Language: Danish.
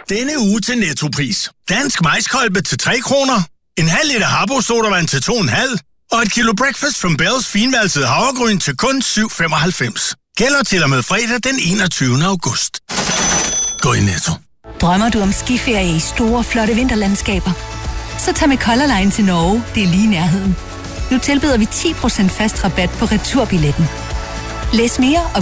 Denne uge til Nettopris. Dansk maiskolbe til 3 kroner. En halv liter Habbo sodavand til 2,5. Og et kilo Breakfast from Bells finvalset havregryn til kun 7,95. Gælder til og med fredag den 21. august. Gå i Netto. Drømmer du om skiferie i store, flotte vinterlandskaber? Så tag med Color Line til Norge, det er lige i nærheden. Nu tilbyder vi 10% fast rabat på returbilletten. Læs mere og